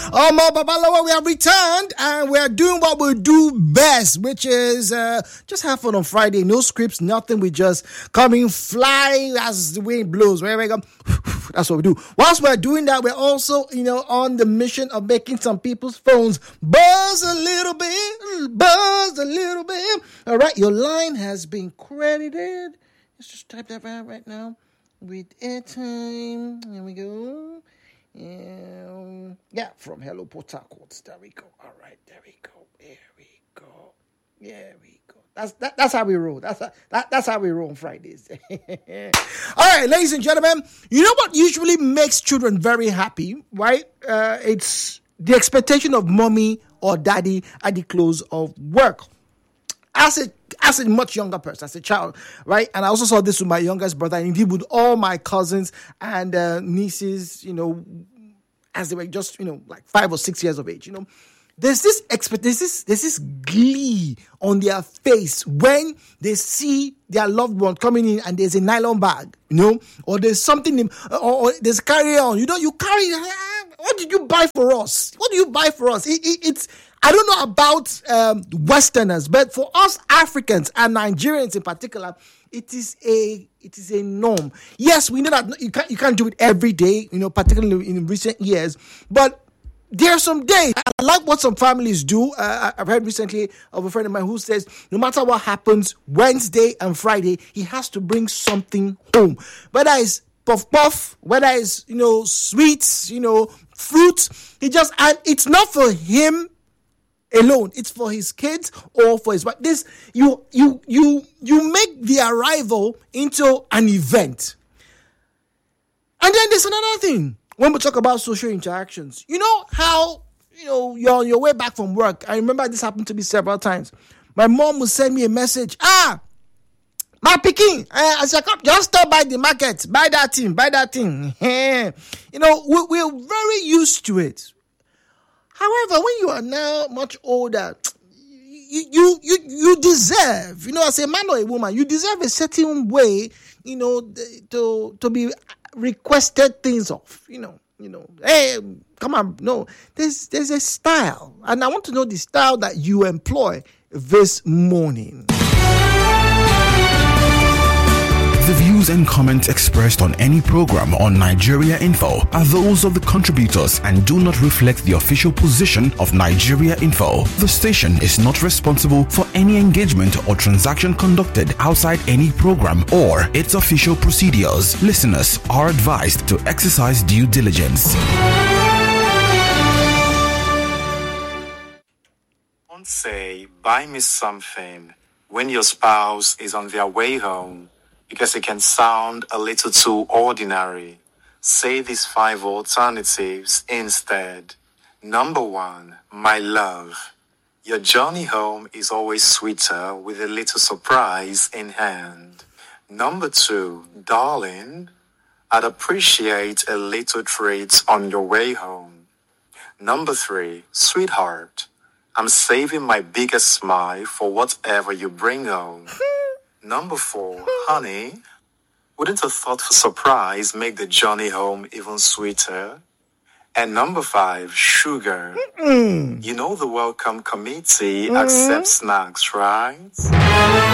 Mo Babalawo, we have returned and we're doing what we do best, which is just have fun on Friday. No scripts, nothing. We just coming, fly as the wind blows. Wherever we go, that's what we do. Whilst we're doing that, we're also, on the mission of making some people's phones buzz a little bit, All right, your line has been credited. Let's just type that out right now with airtime. Here we go. From Hello Port Harcourt. There we go. All right, there we go. That's how we roll. That's how we roll on Fridays. All right, ladies and gentlemen, you know what usually makes children very happy, right? It's the expectation of mommy or daddy at the close of work. As a much younger person, as a child, right? And I also saw this with my youngest brother, and indeed with all my cousins and nieces, as they were just, like 5 or 6 years of age, There's this glee on their face when they see their loved one coming in and there's a nylon bag, or there's something, or there's carry on. You carry, what did you buy for us? What do you buy for us? It's I don't know about Westerners, but for us Africans and Nigerians in particular, it is a norm. Yes, we know that you can't do it every day, particularly in recent years, but there are some days. I like what some families do. I've heard recently of a friend of mine who says no matter what happens, Wednesday and Friday, he has to bring something home. Whether it's puff, whether it's, sweets, fruits. And it's not for him alone. It's for his kids or for his wife. This, you make the arrival into an event. And then there's another thing. When we talk about social interactions, how, you're on your way back from work. I remember this happened to me several times. My mom would send me a message. My pikin, as I come, just stop by the market. Buy that thing. We're very used to it. However, when you are now much older, you deserve, as a man or a woman, you deserve a certain way, to be requested things off, hey, come on, no, there's a style, and I want to know the style that you employ this morning. The views and comments expressed on any program on Nigeria Info are those of the contributors and do not reflect the official position of Nigeria Info. The station is not responsible for any engagement or transaction conducted outside any program or its official procedures. Listeners are advised to exercise due diligence. Don't say, buy me something when your spouse is on their way home, because it can sound a little too ordinary. Say these 5 alternatives instead. Number 1, my love. Your journey home is always sweeter with a little surprise in hand. Number 2, darling. I'd appreciate a little treat on your way home. Number 3, sweetheart. I'm saving my biggest smile for whatever you bring home. Number 4, honey, wouldn't a thoughtful surprise make the journey home even sweeter? And number 5, sugar. The welcome committee accepts snacks, right?